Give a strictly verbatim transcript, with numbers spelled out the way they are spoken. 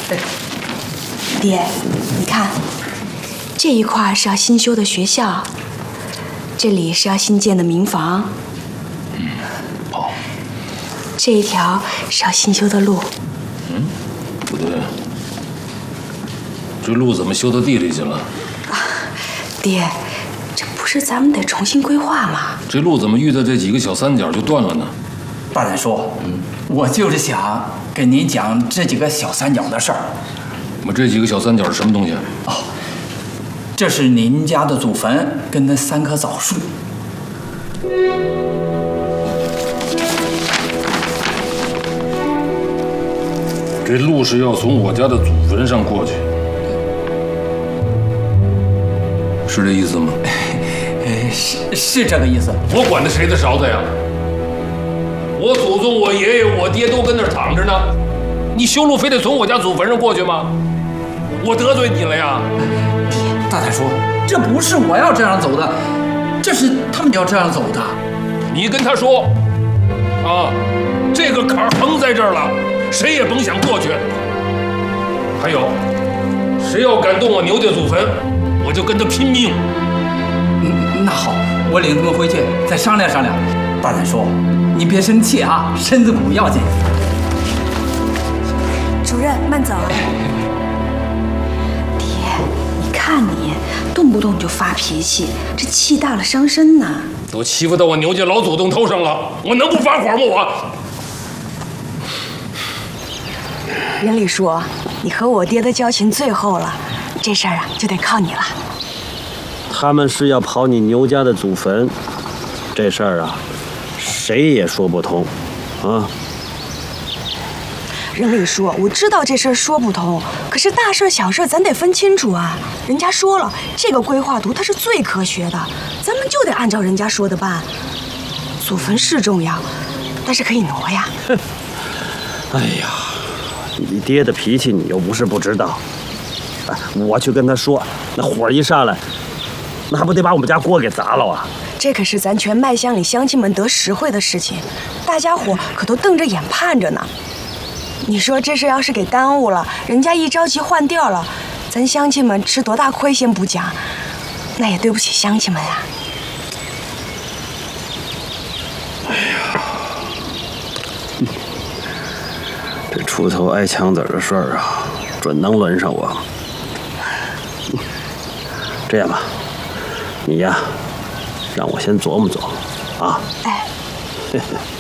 爹，你看，这一块是要新修的学校，这里是要新建的民房。 嗯，好。 这一条是要新修的路。 嗯，不对，这路怎么修到地里去了？ 啊，爹，这不是咱们得重新规划吗？ 这路怎么遇到这几个小三角就断了呢？ 大胆说，嗯，我就是想跟您讲这几个小三角的事儿。 我这几个小三角是什么东西？ 哦，这是您家的祖坟跟那三棵枣树。 这路是要从我家的祖坟上过去，是这意思吗？ 呃，是是这个意思。 我管的谁的勺子呀？我祖宗、我爷爷、我爹都跟那儿躺着呢，你修路非得从我家祖坟上过去吗？我得罪你了呀？ 大胆说，这不是我要这样走的，这是他们要这样走的。 你跟他说，啊，这个坎儿横在这儿了，谁也甭想过去。还有，谁要敢动我牛家祖坟，我就跟他拼命。 嗯，那好，我领他们回去再商量商量。大胆说，你别生气啊，身子骨要紧。 主任，慢走。爹，你看你动不动就发脾气，这气大了伤身呐。 都欺负到我牛家老祖宗头上了，我能不发火吗？我。 任丽叔，你和我爹的交情最厚了，这事儿啊就得靠你了。 他们是要刨你牛家的祖坟，这事儿啊，谁也说不通，啊。 任丽叔，我知道这事儿说不通，可是大事小事咱得分清楚啊。人家说了，这个规划图它是最科学的，咱们就得按照人家说的办。祖坟是重要，但是可以挪呀。 哼，哎呀，你爹的脾气你又不是不知道。哎，我去跟他说，那火一上来，那还不得把我们家锅给砸了啊？ 这可是咱全麦乡里乡亲们得实惠的事情，大家伙可都瞪着眼盼着呢。你说这事要是给耽误了，人家一着急换地儿了，咱乡亲们吃多大亏先不讲，那也对不起乡亲们呀。 哎呀，嗯、这出头挨枪子的事儿啊，准能轮上我。嗯、这样吧，你呀，让我先琢磨琢磨，啊。 哎。